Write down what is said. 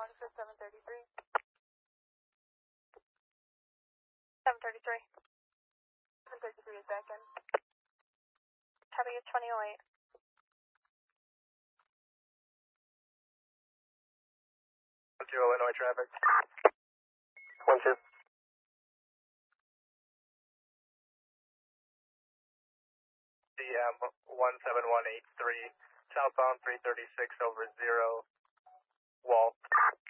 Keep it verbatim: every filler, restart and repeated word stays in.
one for seven thirty-three. seven thirty-three. seven thirty-three is back in. Copy at twenty oh eight. one two Illinois traffic. one two. D M one seven one eight three, southbound three thirty-six over zero, wall.